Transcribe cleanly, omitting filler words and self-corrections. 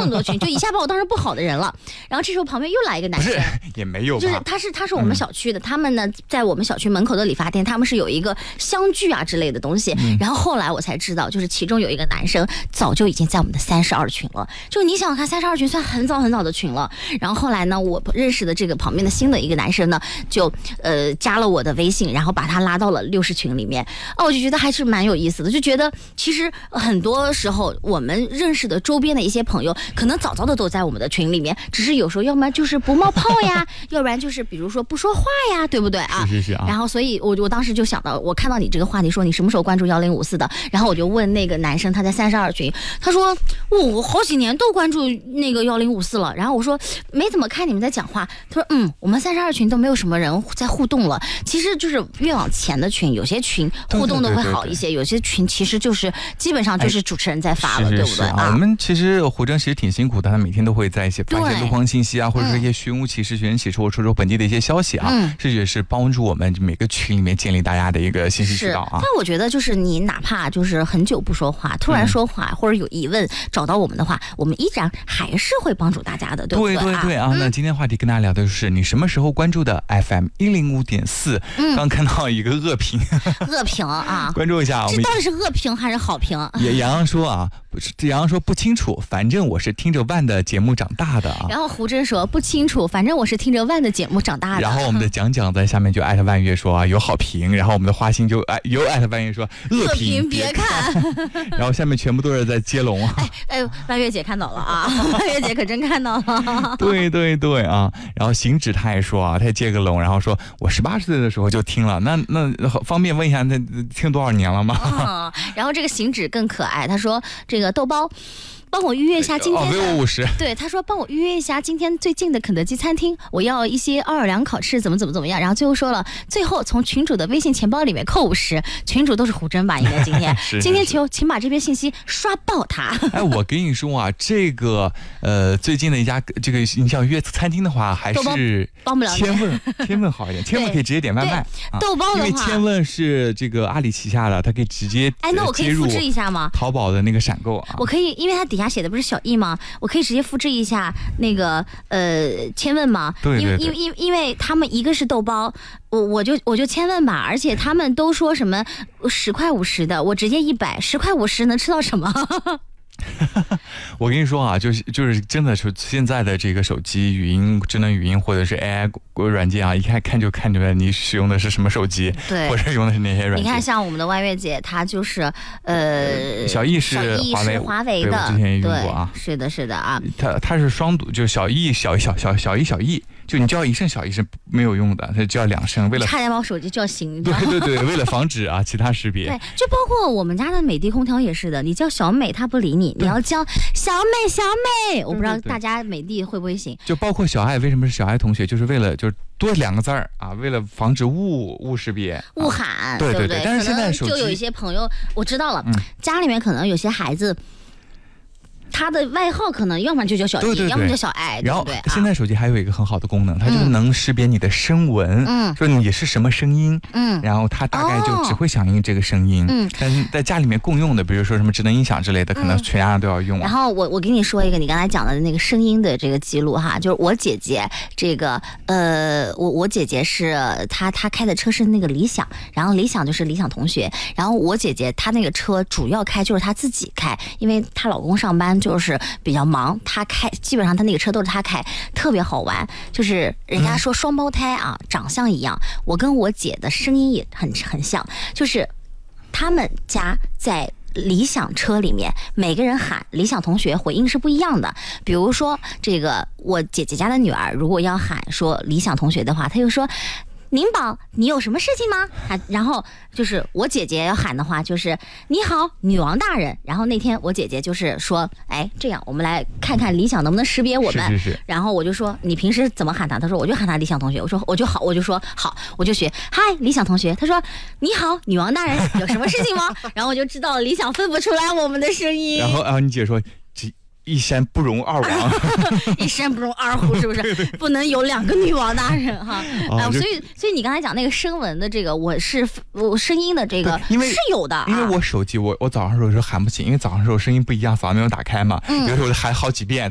么多群，就一下把我当成不好的人了。然后这时候旁边又来一个男生， 不是也没有吧， 就是他是我们小区的，他们呢在我们小区门口的理发店，他们是有一个相聚啊之类的东西。然后后来我才知道，就是其中有一个男生早就已经在我们的32群了。就你想想看，32群算很早很早的群了。然后后来呢，我认识的这个旁边的新的一个男生呢，就加了我的微信，然后把他拉到了60群里面。我就觉得还是蛮有意思的，就觉得其实很多时候我们认识的周边的一些朋友，可能早早的都在我们的群里面，只是有时候要么就是不冒泡呀，要不然就是比如说不说话呀，对不对啊？ 是啊。 然后所以我当时就想到，我看到你这个话题说你什么时候关注1054的，然后我就问那个男生，他在32群，他说我好几年都关注那个1054了。然后我说没怎么看你们在讲话，他说我们32群都没有什么人在互动了。其实就是越往前的群，有些群互动的会好一些，有些群其实就是基本上就是主持人在发了，对不对啊？ 我们其实胡峥其实挺辛苦的，他每天都会在发一些路况信息啊，或者说一些寻物启事、寻人启事，或者说本地的一些消息啊，这也是帮助我们每个群里面建立大家的一个信息渠道啊。 但我觉得就是你哪怕就是很久不说话，突然说话或者有疑问找到我们的话，我们依然还是会帮助大家的，对不对？ 对啊。那今天话题跟大家聊的就是你什么时候关注的 FM 105.4？刚看到一个恶评啊， 关注一下。 这到底是恶评还是好评？ 洋洋说啊，洋洋说不清楚，反正我是听着万的节目长大的啊。 然后胡真说不清楚，反正我是听着万的节目长大的。 然后我们的讲在下面就艾特万月说有好评，然后我们的花心就又艾特万月说恶评别看。然后下面全部都是在接龙啊。 万月姐看到了啊，万月姐可真看到了。 对啊。然后行止他也说啊，他也接个龙，然后说我18岁的时候就听了，那方便问一下，那听多少年了吗？ 然后这个行止更可爱，他说这个豆包。帮我预约一下今天给我50。 对，他说帮我预约一下今天最近的肯德基餐厅，我要一些奥尔良烤翅，怎么样。然后最后说了，最后从群主的微信钱包里面扣50，群主都是胡真吧？应该今天今天请把这篇信息刷爆他。 我跟你说啊，这个最近的一家这个你想约餐厅的话，还是帮不了千问好一点，千问可以直接点外卖。 豆包的话， 因为千问是这个阿里旗下的，它可以直接那我可以复制一下吗？ 淘宝的那个闪购啊， 我可以，因为它底下写的不是小易吗？我可以直接复制一下那个千问吗？ 对， 因为他们一个是豆包，我就千问吧，而且他们都说什么10块50的，我直接100，10块50能吃到什么？ 我跟你说啊，就是真的是现在的这个手机语音、智能语音或者是 AI 软件啊，一看就看出来你使用的是什么手机， 对， 或者用的是哪些软件。 你看，像我们的万月姐，她就是小易是华为的， 对，我之前也用过啊。 是的啊。 它是双读，就小易。就你叫一声小易是没有用的，它叫2声，为了差点把我手机叫醒。 对，为了防止其他识别。 对，就包括我们家的美的空调也是的，你叫小美她不理你，你要叫小美，我不知道大家美的会不会醒。 就包括小爱，为什么是小爱同学，就是为了就是多2个字啊，为了防止误识别、 误喊， 对不对？ 但是现在就有一些朋友，我知道了，家里面可能有些孩子。他的外号可能要么就叫小易，要么叫小爱， 然后对现在手机还有一个很好的功能，它就是能识别你的声纹，说你是什么声音，然后它大概就只会响应这个声音，但是在家里面共用的，比如说什么智能音响之类的，可能全家都要用。 然后我跟你说一个你刚才讲的那个声音的这个记录哈，就是我姐姐这个我姐姐是她开的车是那个理想，然后理想就是理想同学，然后我姐姐她那个车主要开就是她自己开，因为她老公上班就是比较忙，她开基本上她那个车都是她开，特别好玩。就是人家说双胞胎啊，长相一样，我跟我姐的声音也很像，就是他们家在理想车里面，每个人喊理想同学回应是不一样的。比如说这个我姐姐家的女儿，如果要喊说理想同学的话，她就说宁宝，你有什么事情吗？然后就是我姐姐要喊的话，就是你好，女王大人。然后那天我姐姐就是说，这样我们来看看理想能不能识别我们。 是。 然后我就说，你平时怎么喊他？他说我就喊他理想同学。我说我就说好，我就学嗨理想同学。他说你好，女王大人，有什么事情吗？然后我就知道理想分不出来我们的声音。 然后你姐说。一山不容二王， 一山不容二虎，是不是？对，不能有2个女王大人哈。所以你刚才讲那个声纹的这个，我声音的这个是有的， 因为我手机我早上的时候喊不起，因为早上的时候声音不一样，嗓子没有打开嘛，有时候喊好几遍。